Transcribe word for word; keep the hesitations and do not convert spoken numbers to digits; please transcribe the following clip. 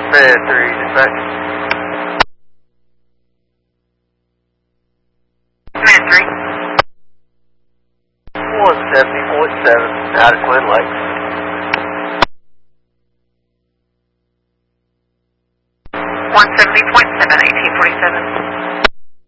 Bed three, dispatch. Bed three. one seventy point seven, out of Twin Lakes. one seventy point seven, eighteen forty-seven.